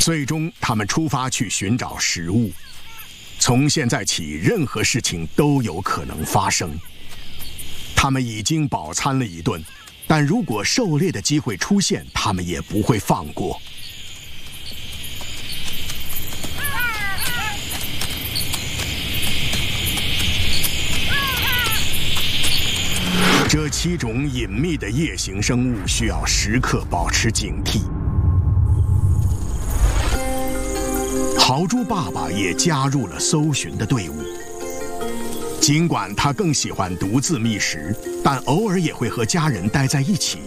最终，他们出发去寻找食物。从现在起，任何事情都有可能发生。他们已经饱餐了一顿，但如果狩猎的机会出现，他们也不会放过。这7种隐秘的夜行生物需要时刻保持警惕。豪猪爸爸也加入了搜寻的队伍。尽管他更喜欢独自觅食，但偶尔也会和家人待在一起。